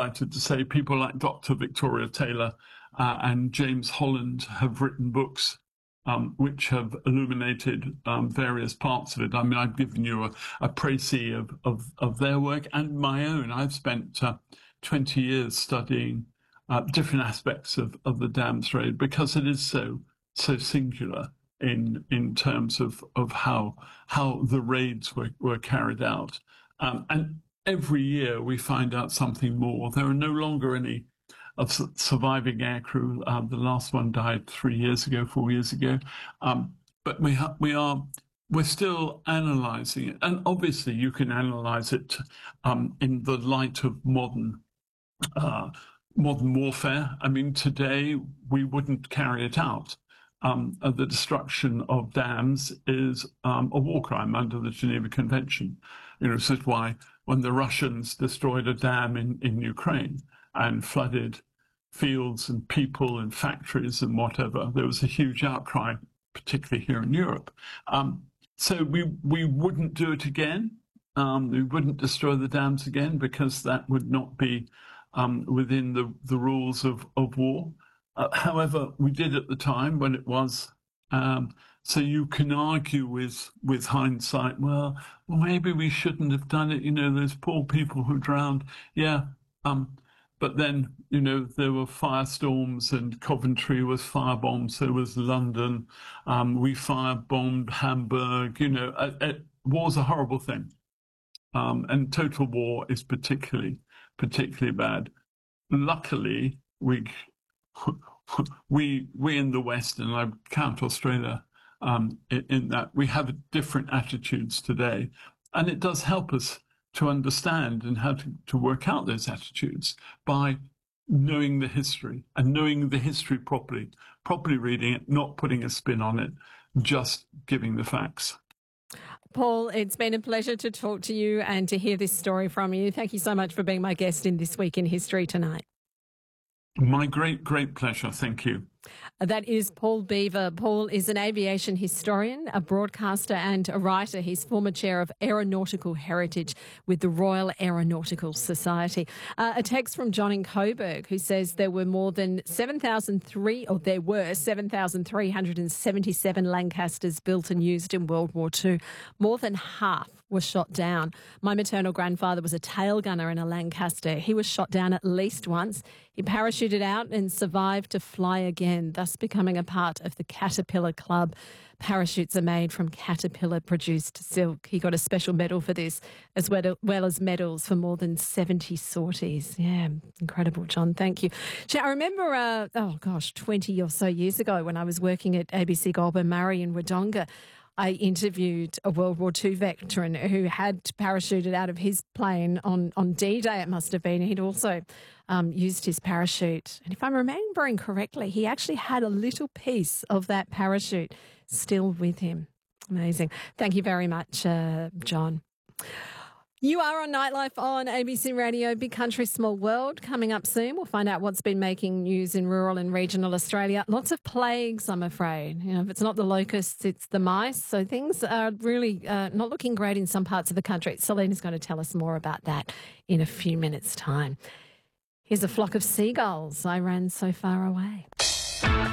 delighted to say people like Dr. Victoria Taylor and James Holland have written books which have illuminated various parts of it. I mean, I've given you a précis of their work and my own. I've spent 20 years studying different aspects of the dams trade because it is so singular in terms of how the raids were carried out. And every year we find out something more. There are no longer any of surviving aircrew. The last one died 4 years ago. But we're still analysing it, and obviously you can analyse it in the light of modern warfare. I mean, today we wouldn't carry it out. The destruction of dams is a war crime under the Geneva Convention. This is why when the Russians destroyed a dam in Ukraine and flooded fields and people and factories and whatever, there was a huge outcry, particularly here in Europe. So we wouldn't do it again. We wouldn't destroy the dams again because that would not be within the rules of war. However, we did at the time when it was. So you can argue with hindsight, well, maybe we shouldn't have done it. Those poor people who drowned. Yeah. But then, there were firestorms and Coventry was firebombed. So was London. We firebombed Hamburg. War's a horrible thing. And total war is particularly bad. Luckily, we in the West, and I count Australia in that, we have different attitudes today. And it does help us to understand and how to work out those attitudes by knowing the history and knowing the history properly reading it, not putting a spin on it, just giving the facts. Paul, it's been a pleasure to talk to you and to hear this story from you. Thank you so much for being my guest in This Week in History tonight. My great pleasure. Thank you. That is Paul Beaver. Paul is an aviation historian, a broadcaster and a writer. He's former chair of aeronautical heritage with the Royal Aeronautical Society. A text from John in Coburg who says there were 7,377 Lancasters built and used in World War II. More than half were shot down. My maternal grandfather was a tail gunner in a Lancaster. He was shot down at least once. He parachuted out and survived to fly again, thus becoming a part of the Caterpillar Club. Parachutes are made from caterpillar-produced silk. He got a special medal for this, as well as medals for more than 70 sorties. Yeah, incredible, John. Thank you. I remember, 20 or so years ago when I was working at ABC Goulburn Murray in Wodonga, I interviewed a World War II veteran who had parachuted out of his plane on D-Day, it must have been. He'd also used his parachute. And if I'm remembering correctly, he actually had a little piece of that parachute still with him. Amazing. Thank you very much, John. You are on Nightlife on ABC Radio, Big Country, Small World. Coming up soon, we'll find out what's been making news in rural and regional Australia. Lots of plagues, I'm afraid. If it's not the locusts, it's the mice. So things are really not looking great in some parts of the country. Selena's going to tell us more about that in a few minutes' time. Here's a flock of seagulls. I ran so far away.